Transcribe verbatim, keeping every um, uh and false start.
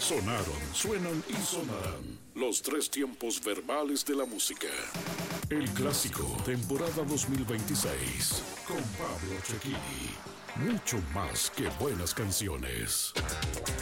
Sonaron, suenan y sonarán los tres tiempos verbales de la música. El clásico, temporada dos mil veintiséis, con Pablo Cecchini. Mucho más que buenas canciones.